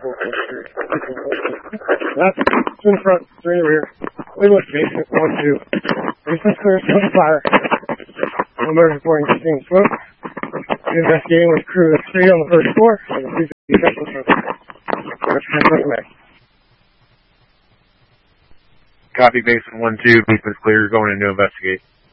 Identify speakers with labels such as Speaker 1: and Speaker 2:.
Speaker 1: That's 2 in the front, 3 in the rear. We look basic, 1, 2. Basement clear, still fire. No emergency reporting seeing smoke. Investigating with crew at 3 on the first floor. And the 350 special smoke.
Speaker 2: Copy, basement 1-2, basement's clear, going in to investigate.